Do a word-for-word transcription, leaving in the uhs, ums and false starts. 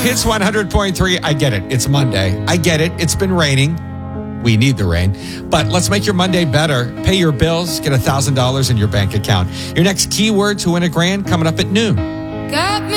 Hits one hundred point three. I get it. It's Monday. I get it. It's been raining. We need the rain. But let's make your Monday better. Pay your bills. Get one thousand dollars in your bank account. Your next keyword to win a grand coming up at noon. Got me.